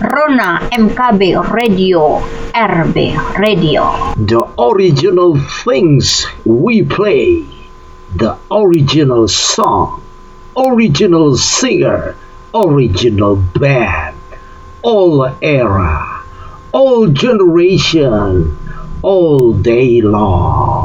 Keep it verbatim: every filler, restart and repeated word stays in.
Rona M K B Radio, R B Radio. The original things we play, the original song, original singer, original band, all era, all generation, all day long.